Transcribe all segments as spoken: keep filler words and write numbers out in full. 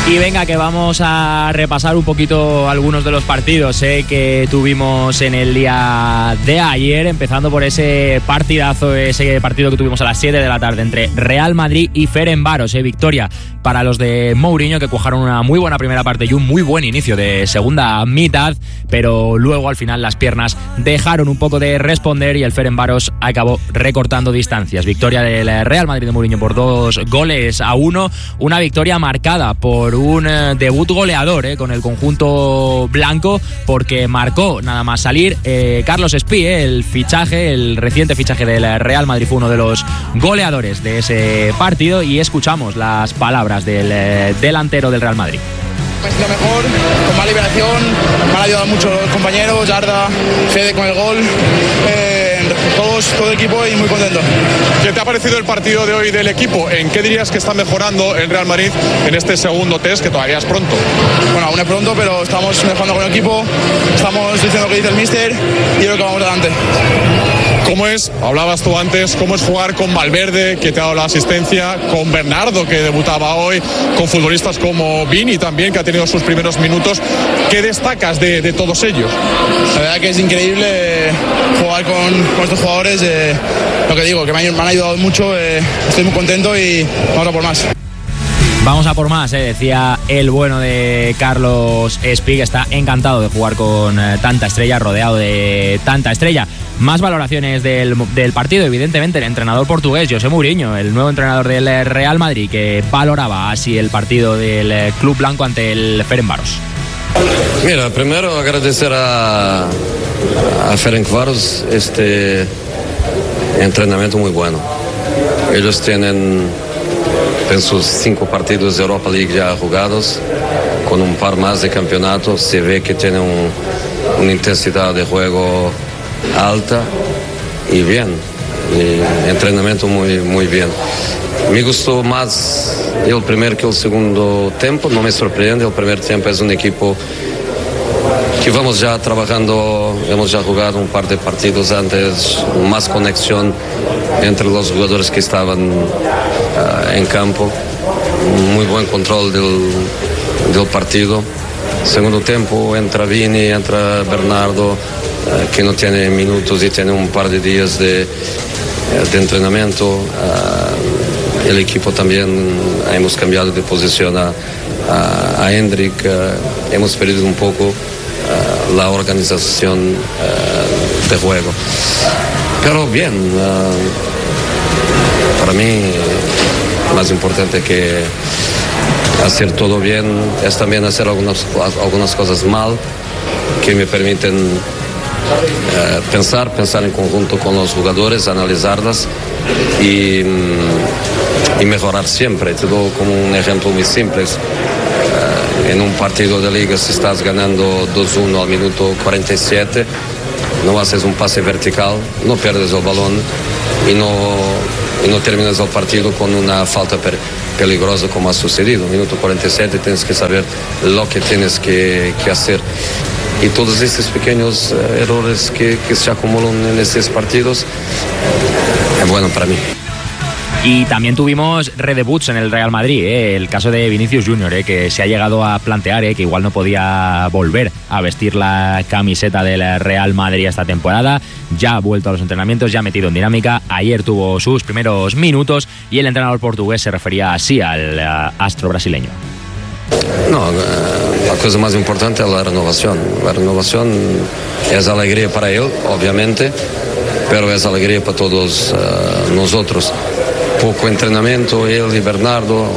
Y venga, que vamos a repasar un poquito algunos de los partidos eh, que tuvimos en el día de ayer, empezando por ese partidazo, ese partido que tuvimos a las siete de la tarde entre Real Madrid y Ferencváros. Eh, victoria para los de Mourinho, que cuajaron una muy buena primera parte y un muy buen inicio de segunda mitad, pero luego al final las piernas dejaron un poco de responder y el Ferencváros acabó recortando distancias. Victoria del Real Madrid de Mourinho por dos goles a uno, una victoria marcada por un eh, debut goleador eh, con el conjunto blanco, porque marcó nada más salir eh, Carlos Espí, eh, el fichaje, el reciente fichaje del Real Madrid, fue uno de los goleadores de ese partido, y escuchamos las palabras del eh, delantero del Real Madrid. Me siento mejor, con más liberación, me han ayudado mucho los compañeros, Yarda, Fede con el gol, eh, todos, todo el equipo, y muy contento. ¿Qué te ha parecido el partido de hoy del equipo? ¿En qué dirías que está mejorando el Real Madrid en este segundo test, que todavía es pronto? Bueno, aún es pronto, pero estamos mejorando con el equipo, estamos diciendo lo que dice el míster y creo que vamos adelante. ¿Cómo es, hablabas tú antes, cómo es jugar con Valverde, que te ha dado la asistencia, con Bernardo, que debutaba hoy, con futbolistas como Vini también, que ha tenido sus primeros minutos? ¿Qué destacas de, de todos ellos? La verdad que es increíble jugar con, con estos jugadores, eh, lo que digo, que me han, me han ayudado mucho, eh, estoy muy contento y vamos a por más. Vamos a por más, eh, decía el bueno de Carlos Espí, que está encantado de jugar con eh, tanta estrella, rodeado de tanta estrella. Más valoraciones del, del partido, evidentemente, el entrenador portugués, José Mourinho, el nuevo entrenador del Real Madrid, que valoraba así el partido del club blanco ante el Ferencváros. Mira, primero agradecer a, a Ferencváros este entrenamiento muy bueno. Ellos tienen, pienso, cinco partidos de Europa League ya jugados, con un par más de campeonatos. Se ve que tienen un, una intensidad de juego alta y bien, y entrenamiento muy, muy bien. Me gustó más el primer que el segundo tiempo, no me sorprende. El primer tiempo es un equipo que vamos ya trabajando, hemos ya jugado un par de partidos antes, más conexión entre los jugadores que estaban uh, en campo, muy buen control del, del partido. Segundo tiempo entra Vini, entra Bernardo, uh, que no tiene minutos y tiene un par de días de, de entrenamiento. Uh, el equipo también hemos cambiado de posición a, a, a Hendrik, uh, hemos perdido un poco uh, la organización uh, de juego. Pero bien, uh, para mí más importante que hacer todo bien es también hacer algunas, algunas cosas mal que me permiten uh, pensar, pensar en conjunto con los jugadores, analizarlas y, y mejorar siempre. Te doy como un ejemplo muy simple. Uh, en un partido de liga, si estás ganando dos uno al minuto cuarenta y siete, no haces un pase vertical, no pierdes el balón y no, y no terminas el partido con una falta per, peligrosa como ha sucedido. Minuto cuarenta y siete tienes que saber lo que tienes que, que hacer. Y todos estos pequeños uh, errores que, que se acumulan en estos partidos es bueno para mí. Y también tuvimos redebuts en el Real Madrid, ¿eh? El caso de Vinicius Junior, ¿eh? Que se ha llegado a plantear ¿eh? que igual no podía volver a vestir la camiseta del Real Madrid esta temporada. Ya ha vuelto a los entrenamientos, ya ha metido en dinámica. Ayer tuvo sus primeros minutos y el entrenador portugués se refería así al uh, astro brasileño. No, la cosa más importante es la renovación. La renovación es alegría para él, obviamente, pero es alegría para todos uh, nosotros. Poco entrenamiento, él y Bernardo uh,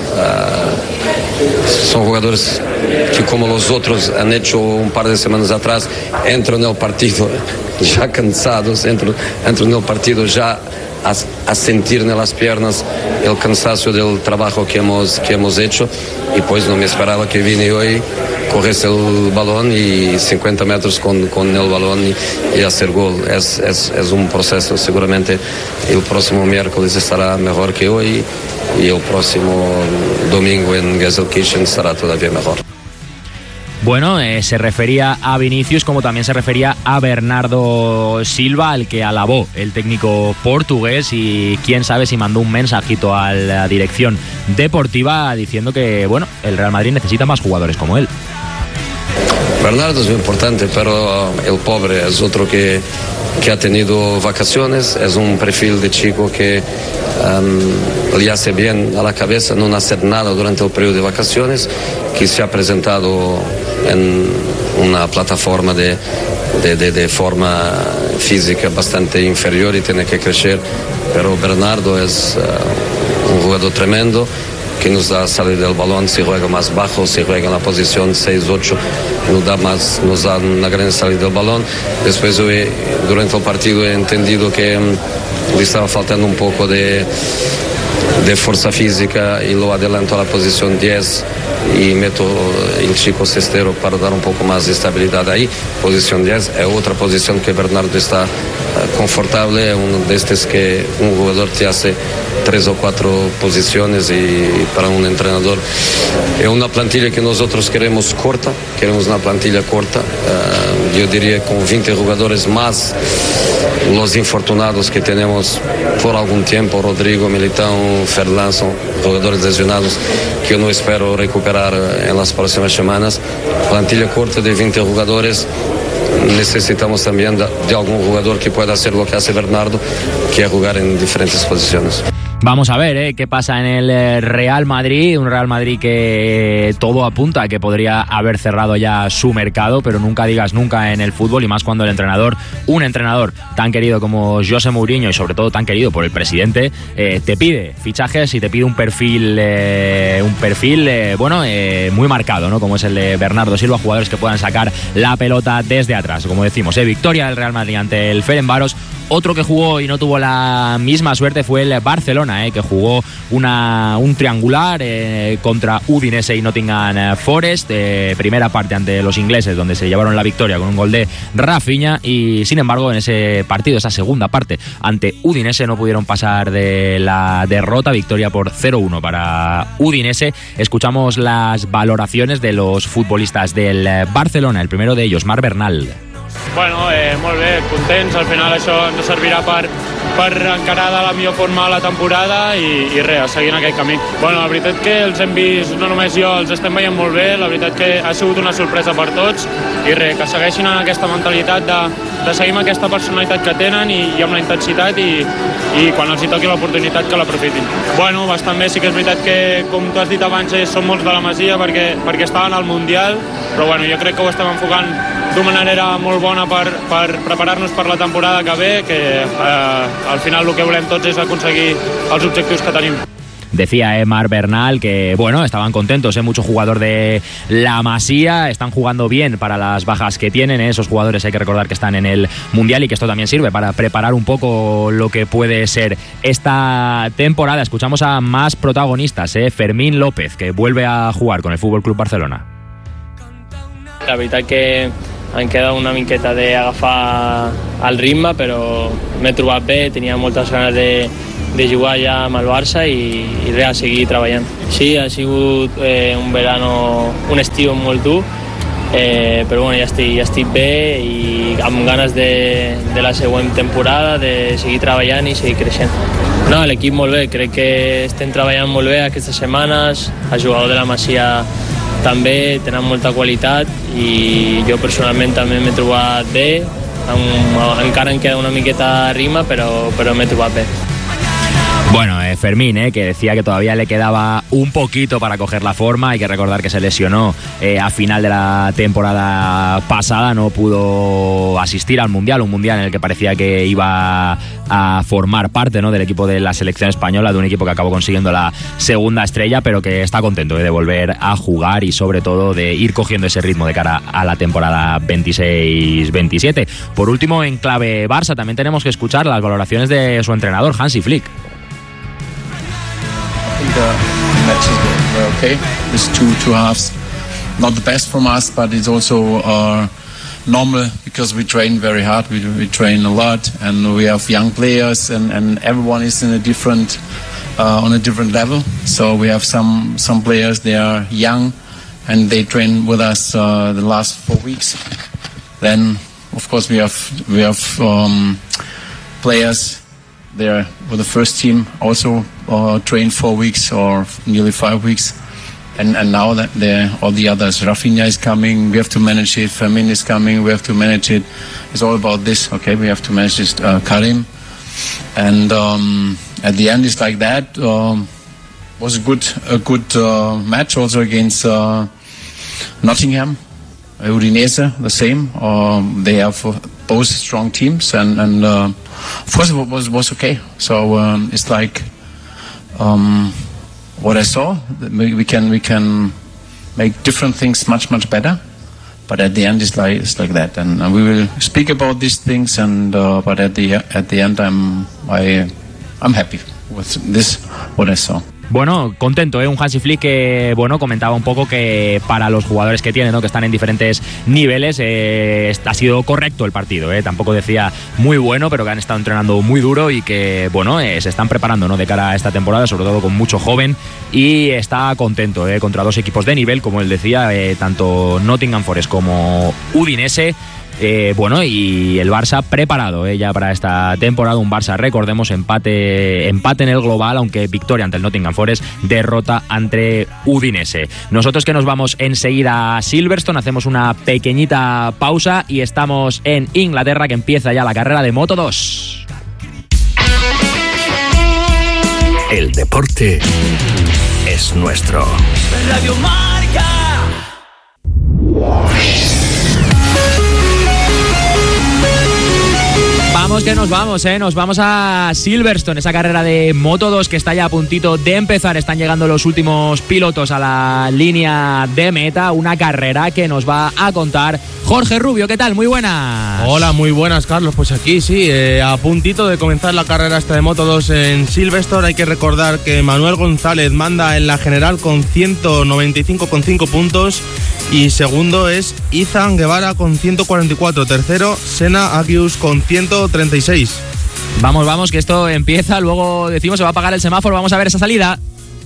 son jugadores que, como los otros han hecho un par de semanas atrás, entran en el partido ya cansados, entran, entran en el partido ya a, a sentir en las piernas el cansancio del trabajo que hemos, que hemos hecho, y pues no me esperaba que vine hoy, cogerse el balón y cincuenta metros con, con el balón y, y hacer gol. Es, es, es un proceso. Seguramente el próximo miércoles estará mejor que hoy y el próximo domingo en Gelsenkirchen estará todavía mejor. Bueno, eh, se refería a Vinicius como también se refería a Bernardo Silva, al que alabó el técnico portugués, y quién sabe si mandó un mensajito a la dirección deportiva diciendo que, bueno, el Real Madrid necesita más jugadores como él. Bernardo es muy importante, pero el pobre es otro que, que ha tenido vacaciones, es un perfil de chico que um, le hace bien a la cabeza no hacer nada durante el periodo de vacaciones, que se ha presentado en una plataforma de, de, de, de forma física bastante inferior y tiene que crecer, pero Bernardo es uh, un jugador tremendo, que nos da salida del balón, si juega más bajo, si juega en la posición seis ocho, nos da, más, nos da una gran salida del balón. Después he, durante el partido he entendido que um, le estaba faltando un poco de, de fuerza física y lo adelanto a la posición diez y meto el chico cestero para dar un poco más de estabilidad ahí. Posición diez es otra posición que Bernardo está uh, confortable, uno de estos que un jugador te hace tres o cuatro posiciones, y para un entrenador es una plantilla que nosotros queremos corta, queremos una plantilla corta, uh, yo diría con veinte jugadores más los infortunados que tenemos por algún tiempo, Rodrigo, Militão, Ferland, son jugadores lesionados que yo no espero recuperar en las próximas semanas. Plantilla corta de veinte jugadores. Necesitamos también de, de algún jugador que pueda hacer lo que hace Bernardo, que es jugar en diferentes posiciones. Vamos a ver ¿eh? qué pasa en el Real Madrid, un Real Madrid que todo apunta a que podría haber cerrado ya su mercado, pero nunca digas nunca en el fútbol, y más cuando el entrenador, un entrenador tan querido como José Mourinho y sobre todo tan querido por el presidente, eh, te pide fichajes y te pide un perfil, eh, un perfil eh, bueno, eh, muy marcado, ¿no? Como es el de Bernardo Silva, jugadores que puedan sacar la pelota desde atrás, como decimos, ¿eh? Victoria del Real Madrid ante el Ferencváros. Otro que jugó y no tuvo la misma suerte fue el Barcelona, eh, que jugó una, un triangular eh, contra Udinese y Nottingham Forest, eh, primera parte ante los ingleses, donde se llevaron la victoria con un gol de Rafinha, y sin embargo en ese partido, esa segunda parte ante Udinese, no pudieron pasar de la derrota, victoria por cero uno para Udinese. Escuchamos las valoraciones de los futbolistas del Barcelona, el primero de ellos, Marc Bernal. Bueno, eh, molt bé, contents, al final això ens servirà per, per encarar de la millor forma la temporada i, i res, seguint aquest camí. Bueno, la veritat que els hem vist, no només jo, els estem veient molt bé, la veritat que ha sigut una sorpresa per tots, i res, que segueixin en aquesta mentalitat de, de seguir amb aquesta personalitat que tenen i, i amb la intensitat, i, i quan els hi toqui l'oportunitat que l'aprofitin. Bueno, bastant bé, sí que és veritat que, com tu has dit abans, eh, són molts de la Masia perquè, perquè estaven al Mundial, però bueno, jo crec que ho estem enfocant d'una manera molt bona per, per preparar-nos per la temporada que ve, que eh, al final el que volem tots és aconseguir els objectius que tenim. Decía eh, Marc Bernal que, bueno, estaban contentos, eh, mucho jugador de la Masía, están jugando bien para las bajas que tienen, eh, esos jugadores hay que recordar que están en el Mundial y que esto también sirve para preparar un poco lo que puede ser esta temporada. Escuchamos a más protagonistas, eh, Fermín López, que vuelve a jugar con el F C Barcelona. La veritat que em queda una miqueta d'agafar el ritme, però m'he trobat bé, tenia moltes ganes de, de jugar ja amb el Barça i, i res, seguir treballant. Sí, ha sigut eh, un verano, un estiu molt dur, eh, però bueno, ja estic, ja estic bé i amb ganes de, de la següent temporada, de seguir treballant i seguir creixent. No, l'equip molt bé, crec que estem treballant molt bé aquestes setmanes, el jugador de la Masia també tenen molta qualitat i jo personalment també m'he trobat bé, encara em queda una miqueta de ritme, però, però m'he trobat bé. Bueno, eh, Fermín, eh, que decía que todavía le quedaba un poquito para coger la forma. Hay que recordar que se lesionó eh, a final de la temporada pasada, no pudo asistir al Mundial, un Mundial en el que parecía que iba a formar parte, ¿no?, del equipo de la selección española, de un equipo que acabó consiguiendo la segunda estrella, pero que está contento eh, de volver a jugar y sobre todo de ir cogiendo ese ritmo de cara a la temporada veintiséis veintisiete. Por último, en clave Barça, también tenemos que escuchar las valoraciones de su entrenador, Hansi Flick. The matches were okay. It's two two halves, not the best from us, but it's also uh, normal because we train very hard. We we train a lot, and we have young players, and, and everyone is in a different uh, on a different level. So we have some some players, they are young, and they train with us uh, the last four weeks. Then, of course, we have we have um, players there with the first team also uh, train four weeks or nearly five weeks. And, and now that they're all the others, Rafinha is coming, we have to manage it, Firmino is coming, we have to manage it. It's all about this, okay, we have to manage this, uh, Karim. And um, at the end it's like that. Um, was a good a good uh, match also against uh, Nottingham, Udinese, the same. Um, they have uh, both strong teams, and, and uh, of course it was, was okay. So um, it's like... Um, what I saw, we can we can make different things much much better, but at the end it's like it's like that, and, and we will speak about these things. And uh, but at the at the end I'm I I'm happy with this what I saw. Bueno, contento, ¿eh? Un Hansi Flick que, bueno, comentaba un poco que para los jugadores que tiene, ¿no?, que están en diferentes niveles, eh, ha sido correcto el partido, ¿eh? Tampoco decía muy bueno, pero que han estado entrenando muy duro y que, bueno, eh, se están preparando, ¿no?, de cara a esta temporada, sobre todo con mucho joven, y está contento, ¿eh?, contra dos equipos de nivel, como él decía, eh, tanto Nottingham Forest como Udinese. Eh, bueno, y el Barça preparado eh, ya para esta temporada, un Barça, recordemos, empate empate en el global, aunque victoria ante el Nottingham Forest, derrota ante Udinese. Nosotros que nos vamos enseguida a Silverstone, hacemos una pequeñita pausa y estamos en Inglaterra, que empieza ya la carrera de Moto dos. El deporte es nuestro. Radio Marca. Vamos que nos vamos, ¿eh? Nos vamos a Silverstone, esa carrera de Moto dos que está ya a puntito de empezar. Están llegando los últimos pilotos a la línea de meta. Una carrera que nos va a contar Jorge Rubio. ¿Qué tal? Muy buenas. Hola, muy buenas, Carlos. Pues aquí sí, eh, a puntito de comenzar la carrera esta de Moto dos en Silverstone. Hay que recordar que Manuel González manda en la general con ciento noventa y cinco coma cinco puntos. Y segundo es Izan Guevara con ciento cuarenta y cuatro. Tercero, Senna Agius con ciento treinta y seis. Vamos, vamos, que esto empieza. Luego decimos se va a apagar el semáforo. Vamos a ver esa salida.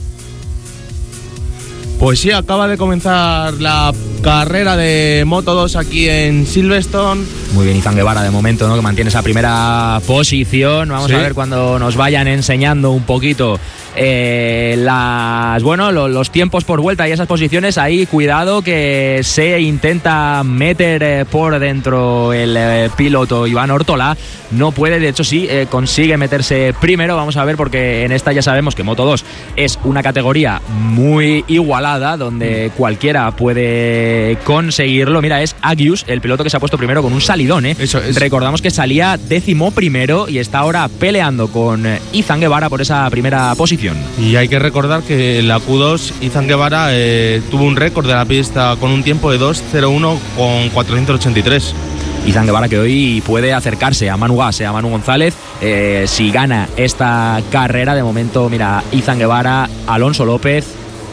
Pues sí, acaba de comenzar la carrera de Moto dos aquí en Silverstone. Muy bien, Izan Guevara de momento, ¿no?, que mantiene esa primera posición. Vamos sí. a ver cuando nos vayan enseñando un poquito eh, las bueno lo, los tiempos por vuelta y esas posiciones. Ahí cuidado que se intenta meter eh, por dentro el eh, piloto Iván Ortola. No puede, de hecho sí, eh, consigue meterse primero. Vamos a ver, porque en esta ya sabemos que Moto dos es una categoría muy igualada, donde cualquiera puede conseguirlo. Mira, es Agius, el piloto que se ha puesto primero con un salidón, ¿eh? Eso es. Recordamos que salía décimo primero y está ahora peleando con Izan Guevara por esa primera posición. Y hay que recordar que en la Q dos Izan Guevara eh, tuvo un récord de la pista con un tiempo de dos cero uno con cuatrocientos ochenta y tres. Izan Guevara que hoy puede acercarse a Manu Gas, a Manu González, eh, si gana esta carrera. De momento, mira, Izan Guevara, Alonso López,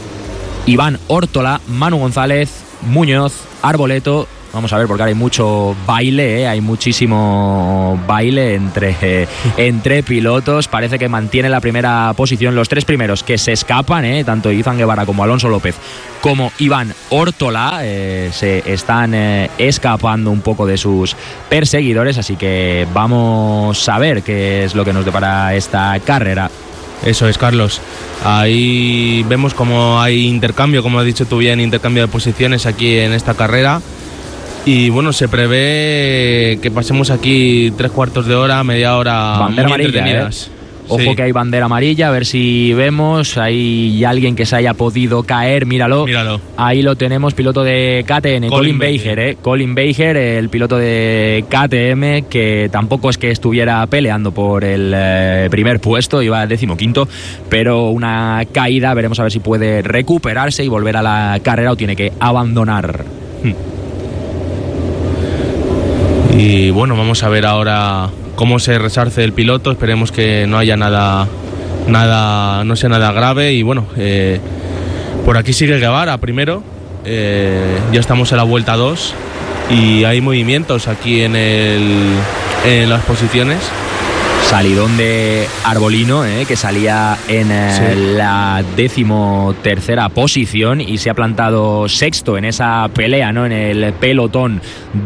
Iván Ortola, Manu González, Muñoz, Arboleto. Vamos a ver, porque ahora hay mucho baile, ¿eh? Hay muchísimo baile entre, eh, entre pilotos. Parece que mantiene la primera posición los tres primeros que se escapan, ¿eh? Tanto Izan Guevara como Alonso López como Iván Ortola eh, se están eh, escapando un poco de sus perseguidores. Así que vamos a ver qué es lo que nos depara esta carrera. Eso es, Carlos. Ahí vemos como hay intercambio, como has dicho tú bien, intercambio de posiciones aquí en esta carrera. Y bueno, se prevé que pasemos aquí tres cuartos de hora, media hora bandera muy amarilla, ¿eh? Ojo sí. que hay bandera amarilla, a ver si vemos. Hay alguien que se haya podido caer, míralo. Míralo. Ahí lo tenemos, piloto de K T M, Colin, Colin Baker, ¿eh? Colin Baker, el piloto de K T M, que tampoco es que estuviera peleando por el eh, primer puesto, iba decimoquinto, pero una caída, veremos a ver si puede recuperarse y volver a la carrera o tiene que abandonar. Hmm. Y bueno, vamos a ver ahora cómo se resarce el piloto. Esperemos que no haya nada, nada no sea nada grave. Y bueno, eh, por aquí sigue Guevara primero. Eh, ya estamos en la vuelta dos y hay movimientos aquí en, el, en las posiciones. Salidón de Arbolino, eh, que salía en eh, sí. la decimotercera posición y se ha plantado sexto en esa pelea, ¿no? En el pelotón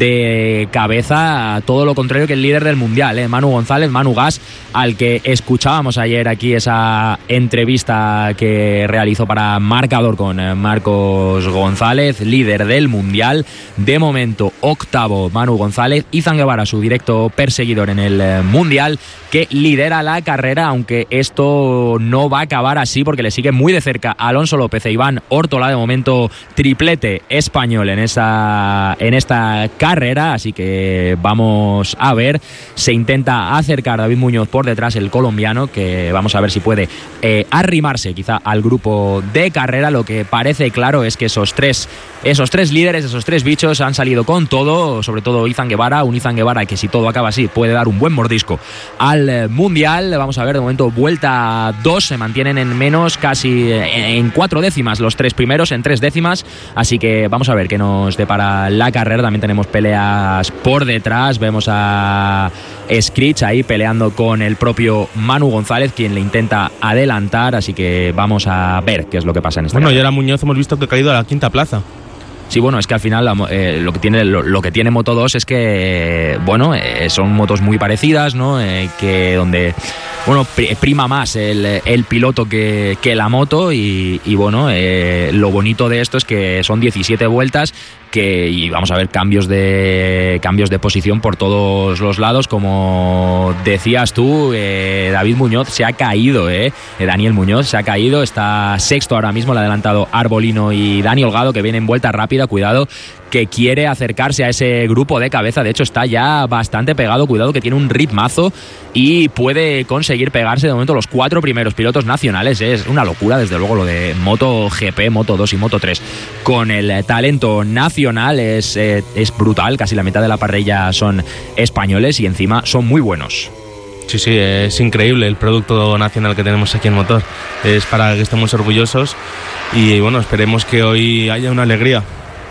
de cabeza, todo lo contrario que el líder del mundial, eh, Manu González, Manu Gas, al que escuchábamos ayer aquí esa entrevista que realizó para Marcador con Marcos González, líder del mundial, de momento octavo Manu González, Izan Guevara, su directo perseguidor en el mundial, que lidera la carrera, aunque esto no va a acabar así porque le sigue muy de cerca Alonso López e Iván Órtola, de momento triplete español en esa en esta carrera, así que vamos a ver, se intenta acercar David Muñoz por detrás, el colombiano, que vamos a ver si puede eh, arrimarse quizá al grupo de carrera. Lo que parece claro es que esos tres esos tres líderes, esos tres bichos han salido con todo, sobre todo Izan Guevara, un Izan Guevara que si todo acaba así puede dar un buen mordisco al mundial. Vamos a ver, de momento vuelta dos, se mantienen en menos, casi en cuatro décimas los tres primeros, en tres décimas, así que vamos a ver qué nos depara la carrera. También tenemos peleas por detrás, vemos a Screech ahí peleando con el propio Manu González, quien le intenta adelantar, así que vamos a ver qué es lo que pasa en esta Bueno, carrera. y ahora Muñoz hemos visto que ha caído a la quinta plaza. Sí, bueno, es que al final eh, lo que tiene lo, lo que tiene Moto dos es que, eh, bueno, eh, son motos muy parecidas, ¿no? Eh, que donde, bueno, prima más el, el piloto que, que la moto y, y bueno, eh, lo bonito de esto es que son diecisiete vueltas que, y vamos a ver cambios de cambios de posición por todos los lados, como decías tú, eh, David Muñoz se ha caído, eh, Daniel Muñoz se ha caído, está sexto ahora mismo, le ha adelantado Arbolino y Dani Holgado, que viene en vuelta rápida, cuidado, que quiere acercarse a ese grupo de cabeza, de hecho está ya bastante pegado, cuidado que tiene un ritmazo y puede conseguir pegarse de momento los cuatro primeros pilotos nacionales. Es una locura desde luego lo de Moto G P, Moto dos y Moto tres con el talento nacional, es, eh, es brutal, casi la mitad de la parrilla son españoles y encima son muy buenos. Sí, sí, es increíble el producto nacional que tenemos aquí en Motor, es para que estemos orgullosos y bueno, esperemos que hoy haya una alegría.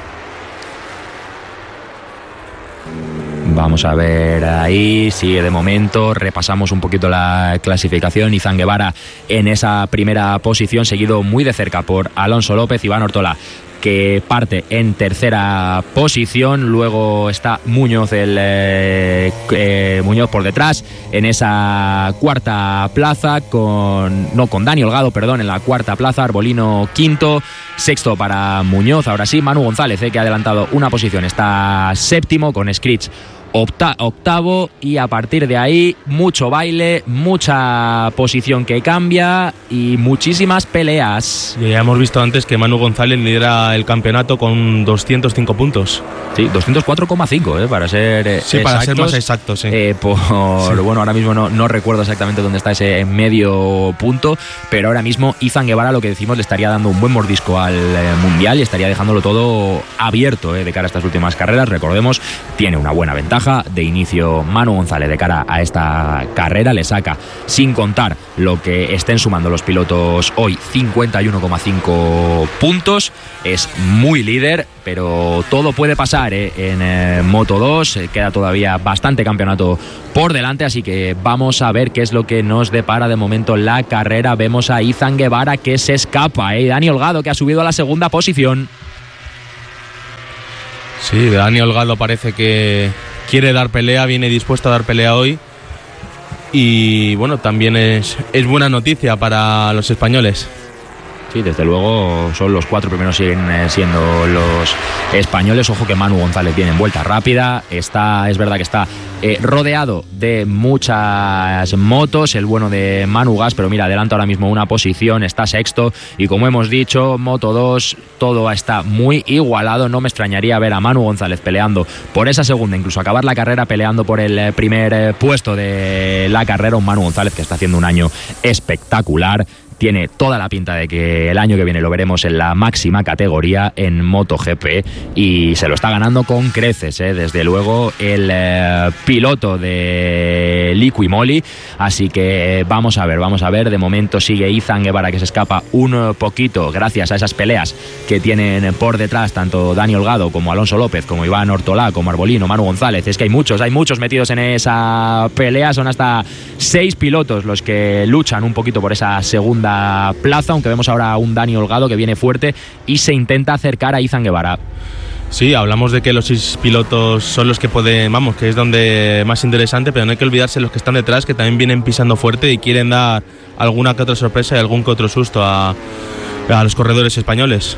Vamos a ver ahí, sigue de momento, repasamos un poquito la clasificación. Izan Guevara en esa primera posición, seguido muy de cerca por Alonso López, Iván Órtola, que parte en tercera posición, luego está Muñoz, el eh, eh, Muñoz por detrás en esa cuarta plaza, con no con Dani Holgado, perdón, en la cuarta plaza, Arbolino quinto, sexto para Muñoz, ahora sí, Manu González, eh, que ha adelantado una posición, está séptimo con Screech Octa- octavo y a partir de ahí mucho baile, mucha posición que cambia y muchísimas peleas. Ya hemos visto antes que Manu González lidera el campeonato con doscientos cinco puntos. Sí, doscientos cuatro coma cinco, eh, para ser eh, sí, exactos. para ser más exactos, sí. Eh, por, sí. Bueno, ahora mismo no, no recuerdo exactamente dónde está ese medio punto, pero ahora mismo Izan Guevara, lo que decimos, le estaría dando un buen mordisco al eh, Mundial y estaría dejándolo todo abierto eh, de cara a estas últimas carreras. Recordemos, tiene una buena ventaja de inicio Manu González de cara a esta carrera, le saca, sin contar lo que estén sumando los pilotos hoy, cincuenta y uno coma cinco puntos, es muy líder, pero todo puede pasar ¿eh? en eh, Moto dos, eh, queda todavía bastante campeonato por delante, así que vamos a ver qué es lo que nos depara de momento la carrera. Vemos a Izan Guevara que se escapa, ¿eh? Dani Holgado que ha subido a la segunda posición. Sí, Dani Holgado parece que quiere dar pelea, viene dispuesto a dar pelea hoy y bueno, también es, es buena noticia para los españoles. Sí, desde luego son los cuatro primeros, siguen siendo los españoles. Ojo que Manu González viene en vuelta rápida, está, es verdad que está eh, rodeado de muchas motos, el bueno de Manu Gas, pero mira, adelanta ahora mismo una posición, está sexto y como hemos dicho, Moto dos, todo está muy igualado. No me extrañaría ver a Manu González peleando por esa segunda, incluso acabar la carrera peleando por el primer puesto de la carrera. Un Manu González que está haciendo un año espectacular. tiene toda la pinta de que el año que viene lo veremos en la máxima categoría en MotoGP y se lo está ganando con creces, ¿eh? Desde luego el eh, piloto de Liqui Moly, así que vamos a ver, vamos a ver, de momento sigue Izan Guevara que se escapa un poquito gracias a esas peleas que tienen por detrás tanto Dani Holgado como Alonso López, como Iván Ortolá, como Arbolino, Manu González. Es que hay muchos, hay muchos metidos en esa pelea, son hasta seis pilotos los que luchan un poquito por esa segunda plaza, aunque vemos ahora a un Dani Holgado que viene fuerte y se intenta acercar a Izan Guevara. Sí, hablamos de que los seis pilotos son los que pueden, vamos, que es donde más interesante, pero no hay que olvidarse los que están detrás, que también vienen pisando fuerte y quieren dar alguna que otra sorpresa y algún que otro susto a, a los corredores españoles.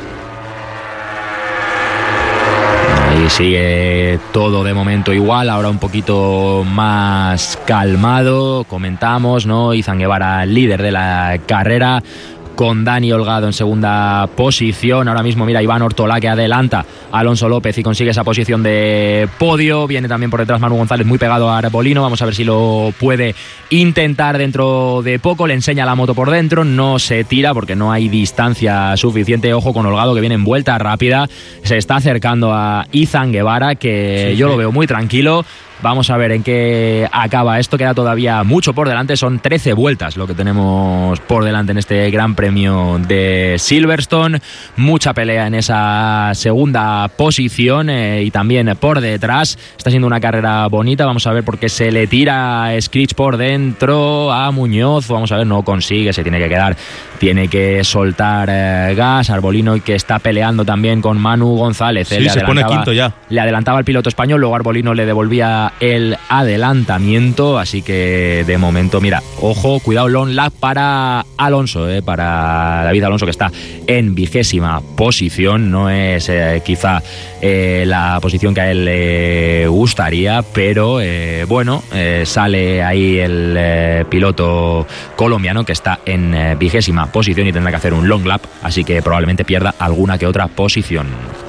Ahí sigue todo de momento igual, ahora un poquito más calmado, comentamos, ¿no? Izan Guevara, líder de la carrera, con Dani Holgado en segunda posición. Ahora mismo mira Iván Ortolá que adelanta a Alonso López y consigue esa posición de podio. Viene también por detrás Manu González muy pegado a Arbolino, vamos a ver si lo puede intentar dentro de poco. Le enseña la moto por dentro, no se tira porque no hay distancia suficiente. Ojo con Holgado que viene en vuelta rápida, se está acercando a Izan Guevara que sí, yo sí. lo veo muy tranquilo. Vamos a ver en qué acaba esto, queda todavía mucho por delante, son trece vueltas lo que tenemos por delante en este Gran Premio de Silverstone, mucha pelea en esa segunda posición eh, y también por detrás, está siendo una carrera bonita, vamos a ver porque se le tira a Scritch por dentro a Muñoz, vamos a ver, no consigue, se tiene que quedar, tiene que soltar eh, gas, Arbolino que está peleando también con Manu González, sí, eh, se pone quinto ya, le adelantaba al piloto español, luego Arbolino le devolvía el adelantamiento, así que de momento, mira, ojo, cuidado, long lap para Alonso, eh, para David Alonso que está en vigésima posición, no es eh, quizá eh, la posición que a él le gustaría, pero eh, bueno, eh, sale ahí el eh, piloto colombiano que está en eh, vigésima posición y tendrá que hacer un long lap, así que probablemente pierda alguna que otra posición.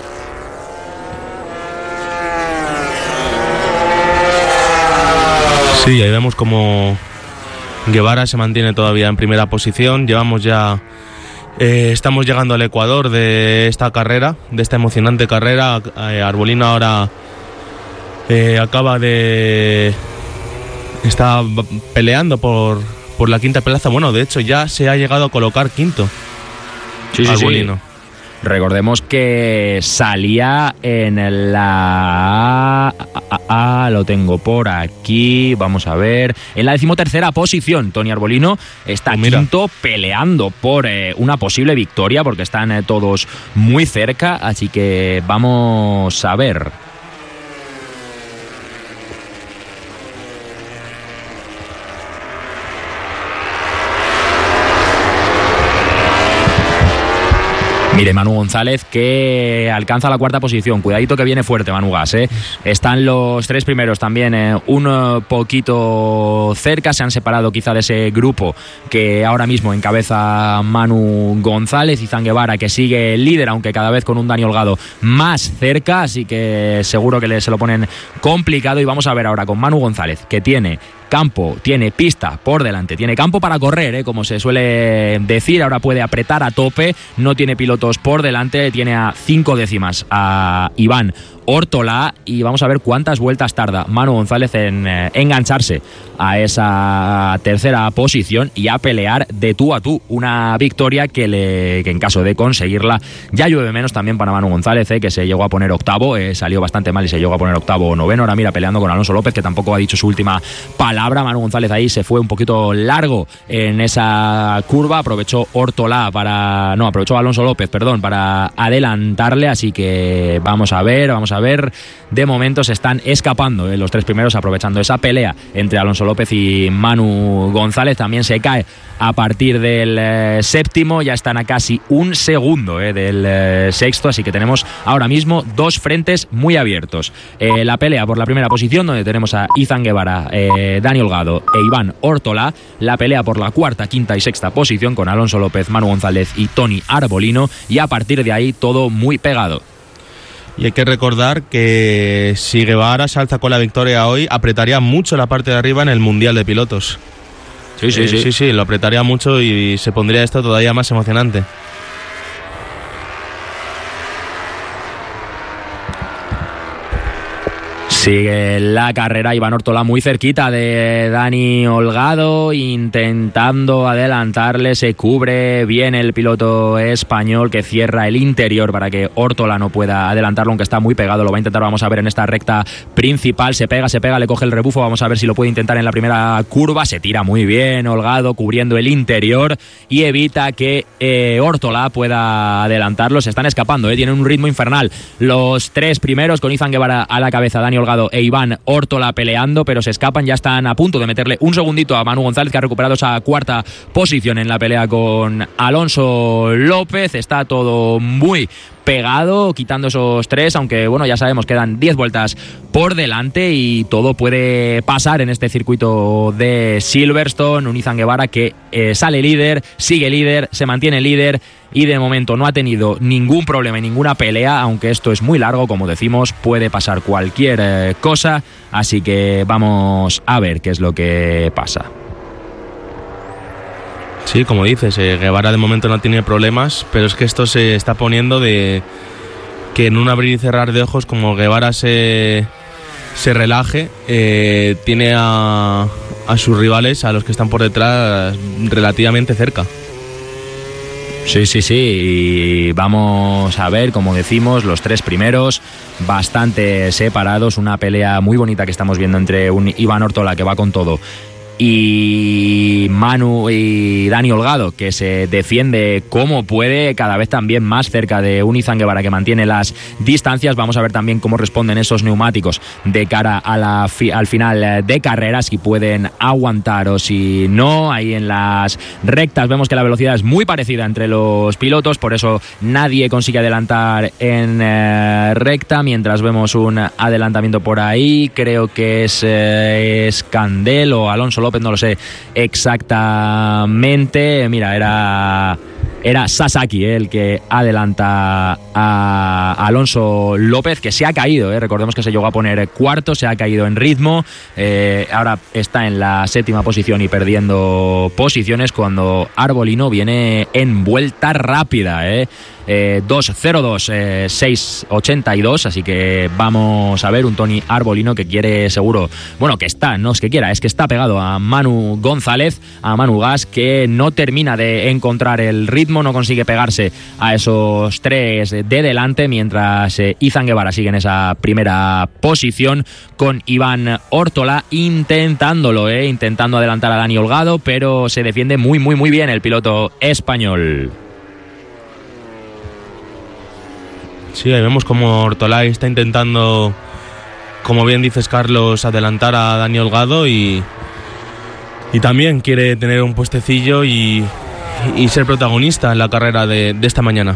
Sí, ahí vemos como Guevara se mantiene todavía en primera posición. Llevamos ya, eh, estamos llegando al ecuador de esta carrera, de esta emocionante carrera. Eh, Arbolino ahora eh, acaba de, está peleando por, por la quinta plaza. Bueno, de hecho ya se ha llegado a colocar quinto. Sí, sí, Arbolino. Sí. Recordemos que salía en la... Ah, ah, ah, lo tengo por aquí, vamos a ver. En la decimotercera posición, Tony Arbolino está oh, quinto peleando por eh, una posible victoria porque están eh, todos muy cerca, así que vamos a ver. Mire, Manu González que alcanza la cuarta posición. Cuidadito que viene fuerte Manu Gas, ¿eh? Están los tres primeros también eh, un poquito cerca. Se han separado quizá de ese grupo que ahora mismo encabeza Manu González. Izan Guevara que sigue líder, aunque cada vez con un Dani Holgado más cerca. Así que seguro que le, se lo ponen complicado. Y vamos a ver ahora con Manu González, que tiene campo, tiene pista por delante, tiene campo para correr, ¿eh? Como se suele decir, ahora puede apretar a tope, no tiene pilotos por delante, tiene a cinco décimas a Iván Ortolá y vamos a ver cuántas vueltas tarda Manu González en eh, engancharse a esa tercera posición y a pelear de tú a tú, una victoria que, le, que en caso de conseguirla ya llueve menos también para Manu González, eh, que se llegó a poner octavo, eh, salió bastante mal y se llegó a poner octavo o noveno, ahora mira peleando con Alonso López que tampoco ha dicho su última palabra. Manu González ahí se fue un poquito largo en esa curva, aprovechó Ortolá para, no, aprovechó Alonso López, perdón, para adelantarle, así que vamos a ver, vamos a ver, de momento se están escapando eh, los tres primeros aprovechando esa pelea entre Alonso López y Manu González, también se cae a partir del eh, séptimo, ya están a casi un segundo eh, del eh, sexto, así que tenemos ahora mismo dos frentes muy abiertos, eh, la pelea por la primera posición donde tenemos a Izan Guevara, eh, Dani Holgado e Iván Ortolá, la pelea por la cuarta, quinta y sexta posición con Alonso López, Manu González y Tony Arbolino, y a partir de ahí todo muy pegado. Y hay que recordar que si Guevara se alza con la victoria hoy, apretaría mucho la parte de arriba en el Mundial de Pilotos. Sí, sí, eh, sí. Sí, sí, lo apretaría mucho y se pondría esto todavía más emocionante. Sigue la carrera Iván Órtola muy cerquita de Dani Holgado, intentando adelantarle, se cubre bien el piloto español que cierra el interior para que Órtola no pueda adelantarlo, aunque está muy pegado, lo va a intentar, vamos a ver en esta recta principal, se pega, se pega, le coge el rebufo, vamos a ver si lo puede intentar en la primera curva, se tira muy bien Holgado cubriendo el interior y evita que eh, Órtola pueda adelantarlo, se están escapando, eh, tienen un ritmo infernal los tres primeros con Izan Guevara a la cabeza, Dani Holgado e Iván Órtola peleando, pero se escapan, ya están a punto de meterle un segundito a Manu González, que ha recuperado esa cuarta posición en la pelea con Alonso López. Está todo muy pegado, quitando esos tres, aunque bueno, ya sabemos, quedan diez vueltas por delante y todo puede pasar en este circuito de Silverstone. Un Izan Guevara que eh, sale líder, sigue líder, se mantiene líder y de momento no ha tenido ningún problema y ninguna pelea, aunque esto es muy largo, como decimos, puede pasar cualquier eh, cosa, así que vamos a ver qué es lo que pasa. Sí, como dices, eh, Guevara de momento no tiene problemas, pero es que esto se está poniendo de que en un abrir y cerrar de ojos, como Guevara se, se relaje, eh, tiene a, a sus rivales, a los que están por detrás, relativamente cerca. Sí, sí, sí, y vamos a ver, como decimos, los tres primeros bastante separados, una pelea muy bonita que estamos viendo entre un Iván Órtola que va con todo y Manu y Dani Holgado, que se defiende como puede, cada vez también más cerca de un Izan Guevara que mantiene las distancias. Vamos a ver también cómo responden esos neumáticos de cara a la fi- al final de carrera, si pueden aguantar o si no. Ahí en las rectas vemos que la velocidad es muy parecida entre los pilotos, por eso nadie consigue adelantar en eh, recta, mientras vemos un adelantamiento por ahí, creo que es, eh, es Candel o Alonso López, no lo sé exactamente. Mira, era era Sasaki eh, el que adelanta a Alonso López, que se ha caído, eh. recordemos que se llegó a poner cuarto, se ha caído en ritmo, eh, ahora está en la séptima posición y perdiendo posiciones cuando Arbolino viene en vuelta rápida, eh. Eh, dos cero dos, eh, seis ochenta y dos, así que vamos a ver un Toni Arbolino que quiere seguro, bueno, que está, no es que quiera, es que está pegado a Manu González, a Manu Gas, que no termina de encontrar el ritmo, no consigue pegarse a esos tres de delante, mientras eh, Izan Guevara sigue en esa primera posición con Iván Órtola intentándolo, eh, intentando adelantar a Dani Holgado, pero se defiende muy muy muy bien el piloto español. Sí, ahí vemos como Órtola está intentando, como bien dices Carlos, adelantar a Dani Holgado y, y también quiere tener un puestecillo y, y ser protagonista en la carrera de, de esta mañana.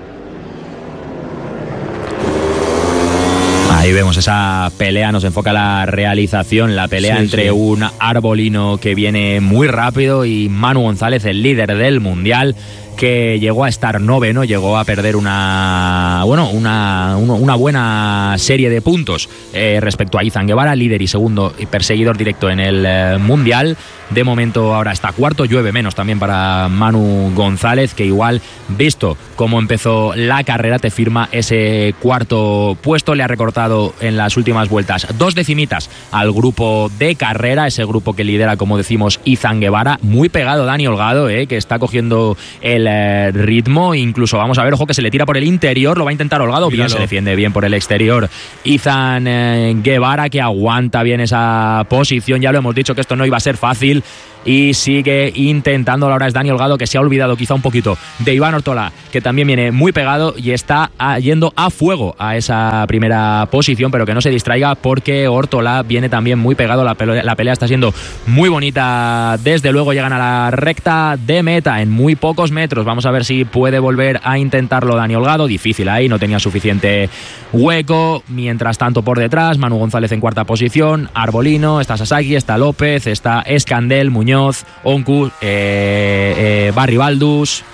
Ahí vemos esa pelea, nos enfoca la realización, la pelea sí, entre sí. un Arbolino que viene muy rápido y Manu González, el líder del mundial, que llegó a estar noveno, llegó a perder una bueno una, una buena serie de puntos eh, respecto a Izan Guevara, líder y segundo y perseguidor directo en el eh, mundial. De momento ahora está cuarto, llueve menos también para Manu González, que igual, visto cómo empezó la carrera, te firma ese cuarto puesto. Le ha recortado en las últimas vueltas dos decimitas al grupo de carrera, ese grupo que lidera, como decimos, Izan Guevara. Muy pegado Dani Holgado, eh, que está cogiendo el eh, ritmo, incluso vamos a ver, ojo, que se le tira por el interior, lo va a intentar Holgado, bien, se defiende bien por el exterior Izan eh, Guevara, que aguanta bien esa posición. Ya lo hemos dicho que esto no iba a ser fácil y sigue intentándolo. Ahora es Dani Holgado, que se ha olvidado quizá un poquito de Iván Órtola, que también viene muy pegado y está yendo a fuego a esa primera posición, pero que no se distraiga porque Órtola viene también muy pegado. La pelea, la pelea está siendo muy bonita, desde luego. Llegan a la recta de meta en muy pocos metros. Vamos a ver si puede volver a intentarlo Dani Holgado. Difícil ahí, no tenía suficiente hueco. Mientras tanto, por detrás, Manu González en cuarta posición, Arbolino, está Sasaki, está López, está Escandel, Muñoz, Oncu, eh, eh, Barry Baldus,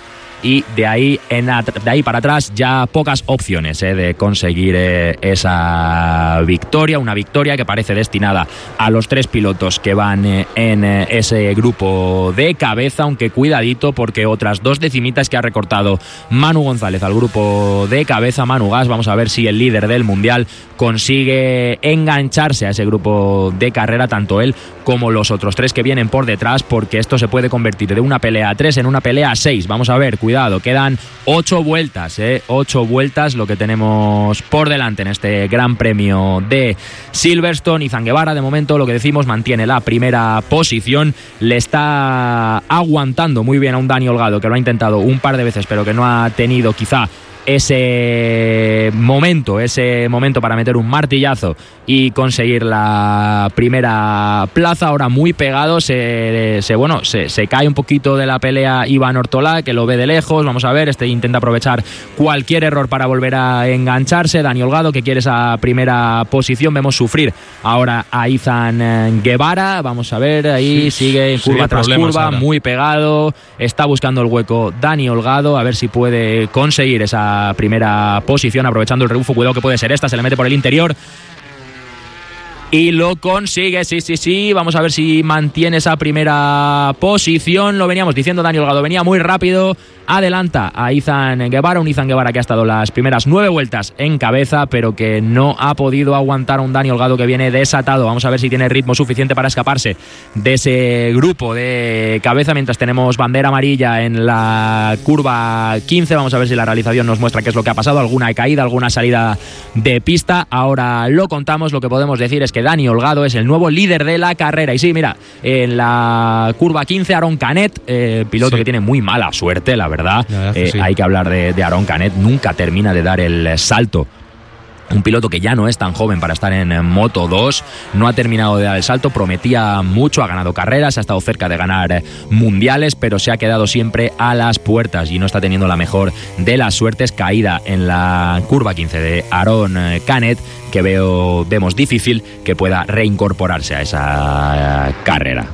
y de ahí, en de ahí para atrás ya pocas opciones eh, de conseguir eh, esa victoria, una victoria que parece destinada a los tres pilotos que van eh, en eh, ese grupo de cabeza, aunque cuidadito porque otras dos decimitas que ha recortado Manu González al grupo de cabeza. Manu Gas, vamos a ver si el líder del mundial consigue engancharse a ese grupo de carrera, tanto él como los otros tres que vienen por detrás, porque esto se puede convertir de una pelea a tres en una pelea a seis. Vamos a ver, cuidado, quedan ocho vueltas, ¿eh? ocho vueltas lo que tenemos por delante en este Gran Premio de Silverstone. Izan Guevara, de momento, lo que decimos, mantiene la primera posición, le está aguantando muy bien a un Dani Holgado que lo ha intentado un par de veces pero que no ha tenido quizá ese momento, ese momento para meter un martillazo y conseguir la primera plaza. Ahora muy pegado, se, se bueno, se, se cae un poquito de la pelea Iván Ortolá, que lo ve de lejos. Vamos a ver, este intenta aprovechar cualquier error para volver a engancharse. Dani Holgado, que quiere esa primera posición. Vemos sufrir ahora a Izan Guevara. Vamos a ver, ahí sí, sigue curva tras curva, ahora muy pegado. Está buscando el hueco Dani Holgado, a ver si puede conseguir esa primera posición, aprovechando el rebufo. Cuidado que puede ser esta, se le mete por el interior y lo consigue, sí, sí, sí. Vamos a ver si mantiene esa primera posición. Lo veníamos diciendo, Dani Holgado venía muy rápido, adelanta a Izan Guevara, un Izan Guevara que ha estado las primeras nueve vueltas en cabeza, pero que no ha podido aguantar a un Dani Holgado que viene desatado. Vamos a ver si tiene ritmo suficiente para escaparse de ese grupo de cabeza, mientras tenemos bandera amarilla en la curva quince. Vamos a ver si la realización nos muestra qué es lo que ha pasado, alguna caída, alguna salida de pista. Ahora lo contamos. Lo que podemos decir es que Dani Holgado es el nuevo líder de la carrera. Y sí, mira, en la curva quince, Aaron Canet, eh, piloto sí. que tiene muy mala suerte, la verdad, la verdad eh, sí. hay que hablar de, de Aaron Canet, nunca termina de dar el salto. Un piloto que ya no es tan joven para estar en Moto dos, no ha terminado de dar el salto, prometía mucho, ha ganado carreras, ha estado cerca de ganar mundiales, pero se ha quedado siempre a las puertas y no está teniendo la mejor de las suertes. Caída en la curva quince de Aaron Canet, que veo, vemos difícil que pueda reincorporarse a esa carrera.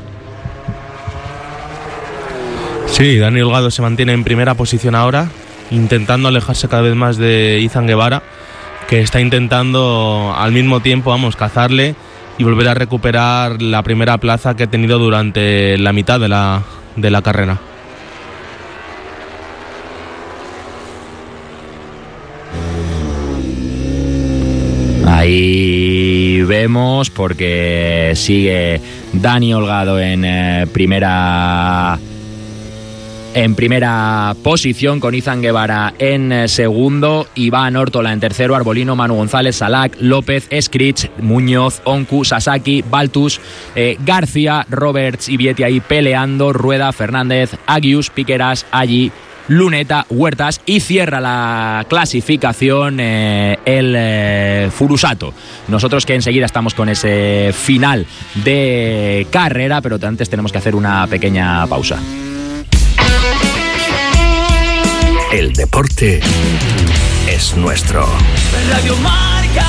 Sí, Dani Holgado se mantiene en primera posición ahora, intentando alejarse cada vez más de Izan Guevara, que está intentando al mismo tiempo, vamos, cazarle y volver a recuperar la primera plaza que ha tenido durante la mitad de la, de la carrera. Ahí vemos, porque sigue Dani Holgado en eh, primera... En primera posición, con Izan Guevara en segundo, Iván Ortola en tercero, Arbolino, Manu González, Salac, López, Escrich, Muñoz, Oncu, Sasaki, Baltus, eh, García, Roberts y Vietti ahí peleando, Rueda, Fernández, Agius, Piqueras, allí Luneta, Huertas, y cierra la clasificación eh, el eh, Furusato. Nosotros que enseguida estamos con ese final de carrera, pero antes tenemos que hacer una pequeña pausa. El deporte es nuestro. Radio Marca.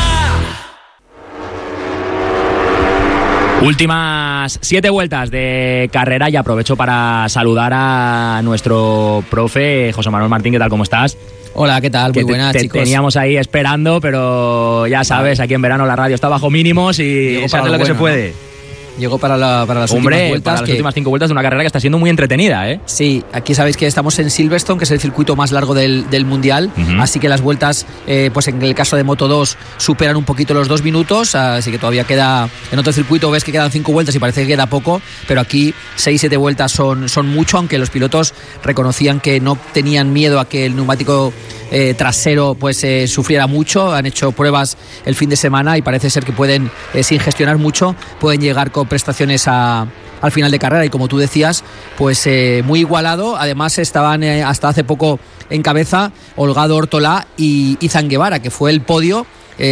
Últimas siete vueltas de carrera y aprovecho para saludar a nuestro profe José Manuel Martín. ¿Qué tal? ¿Cómo estás? Hola, ¿qué tal? Muy buenas, te, te chicos. Teníamos ahí esperando, pero ya sabes, aquí en verano la radio está bajo mínimos y se hace lo que bueno, se puede. ¿No? Llegó para, la, para las Hombre, últimas vueltas. Para las que... últimas cinco vueltas de una carrera que está siendo muy entretenida, ¿eh? Sí, aquí sabéis que estamos en Silverstone, que es el circuito más largo del, del Mundial, uh-huh. así que las vueltas, eh, pues en el caso de Moto dos, superan un poquito los dos minutos, así que todavía queda, en otro circuito ves que quedan cinco vueltas y parece que queda poco, pero aquí seis, siete vueltas son, son mucho, aunque los pilotos reconocían que no tenían miedo a que el neumático eh, trasero pues eh, sufriera mucho. Han hecho pruebas el fin de semana y parece ser que pueden, eh, sin gestionar mucho, pueden llegar con prestaciones a, al final de carrera, y como tú decías, pues eh, muy igualado. Además estaban eh, hasta hace poco en cabeza Holgado, Ortolá y Izan Guevara, que fue el podio